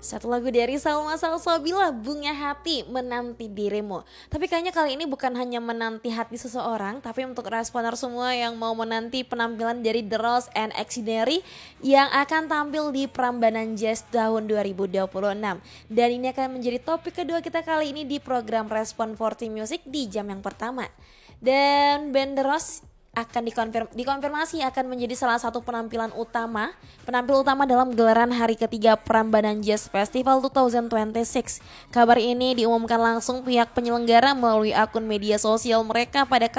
Satu lagu dari Salma Salsabila, Bunga Hati, Menanti Dirimu. Tapi kayaknya kali ini bukan hanya menanti hati seseorang, tapi untuk responer semua yang mau menanti penampilan dari The Rose and Extraordinary yang akan tampil di Prambanan Jazz tahun 2026. Dan ini akan menjadi topik kedua kita kali ini di program Respon 40 Music di jam yang pertama. Dan band The Rose akan dikonfirmasi akan menjadi salah satu penampil utama dalam gelaran hari ketiga Prambanan Jazz Festival 2026. Kabar ini diumumkan langsung pihak penyelenggara melalui akun media sosial mereka pada